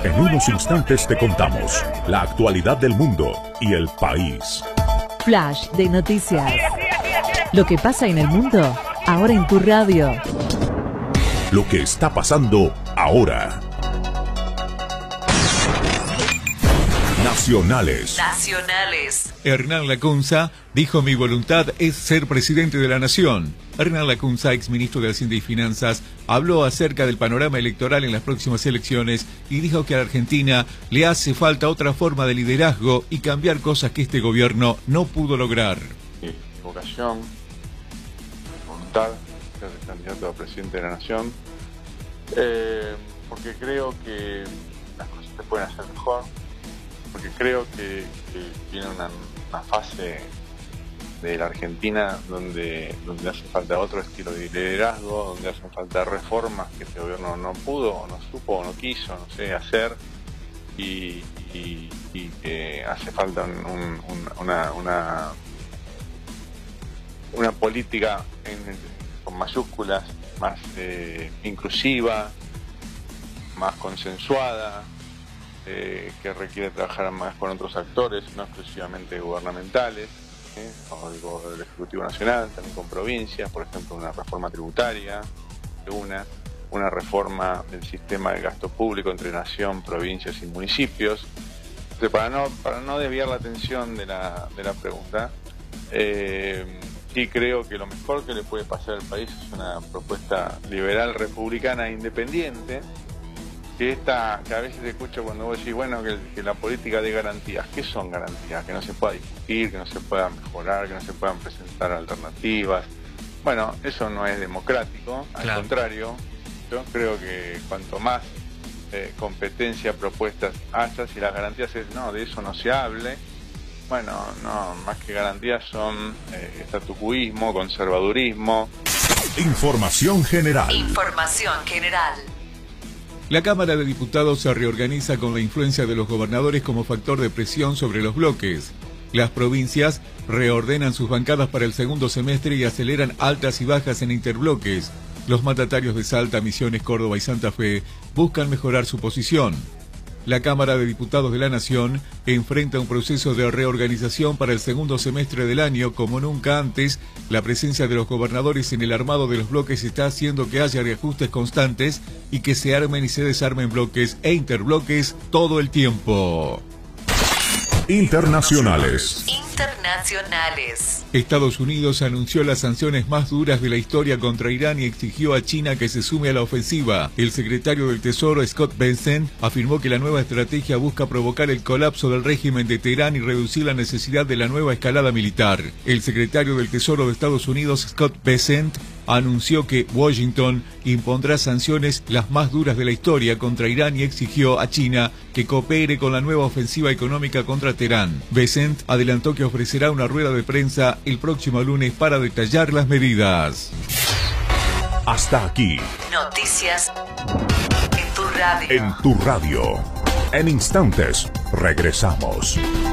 En unos instantes te contamos la actualidad del mundo y el país. Flash de noticias. Lo que pasa en el mundo, ahora en tu radio. Lo que está pasando ahora. Nacionales. Hernán Lacunza dijo: mi voluntad es ser presidente de la nación. Hernán Lacunza, exministro de Hacienda y Finanzas, habló acerca del panorama electoral en las próximas elecciones y dijo que a la Argentina le hace falta otra forma de liderazgo y cambiar cosas que este gobierno no pudo lograr. Mi vocación, voluntad, ser candidato a presidente de la nación, porque creo que las cosas se pueden hacer mejor, porque creo que viene una fase de la Argentina donde hace falta otro estilo de liderazgo, donde hacen falta reformas que este gobierno no pudo, o no supo, o no quiso, no sé, hacer, y que hace falta una política con mayúsculas más inclusiva, más consensuada, que requiere trabajar más con otros actores, no exclusivamente gubernamentales, o del Ejecutivo Nacional, también con provincias, por ejemplo, una reforma tributaria, una reforma del sistema de gasto público entre nación, provincias y municipios. Entonces, para no desviar la atención de la pregunta, sí creo que lo mejor que le puede pasar al país es una propuesta liberal, republicana e independiente, que a veces escucho cuando vos decís, bueno, que la política de garantías. ¿Qué son garantías? Que no se pueda discutir, que no se pueda mejorar, que no se puedan presentar alternativas. Bueno, eso no es democrático, al contrario, yo creo que cuanto más competencia, propuestas haya, si las garantías es, no, de eso no se hable, bueno, no, más que garantías son estatucuismo, conservadurismo. Información general. La Cámara de Diputados se reorganiza con la influencia de los gobernadores como factor de presión sobre los bloques. Las provincias reordenan sus bancadas para el segundo semestre y aceleran altas y bajas en interbloques. Los mandatarios de Salta, Misiones, Córdoba y Santa Fe buscan mejorar su posición. La Cámara de Diputados de la Nación enfrenta un proceso de reorganización para el segundo semestre del año como nunca antes. La presencia de los gobernadores en el armado de los bloques está haciendo que haya reajustes constantes y que se armen y se desarmen bloques e interbloques todo el tiempo. Internacionales. Estados Unidos anunció las sanciones más duras de la historia contra Irán y exigió a China que se sume a la ofensiva. El secretario del Tesoro, Scott Bessent, afirmó que la nueva estrategia busca provocar el colapso del régimen de Teherán y reducir la necesidad de la nueva escalada militar. El secretario del Tesoro de Estados Unidos, Scott Bessent, anunció que Washington impondrá sanciones las más duras de la historia contra Irán y exigió a China que coopere con la nueva ofensiva económica contra Teherán. Bessent adelantó que ofrecerá una rueda de prensa el próximo lunes para detallar las medidas. Hasta aquí. Noticias en tu radio. En tu radio. En instantes regresamos.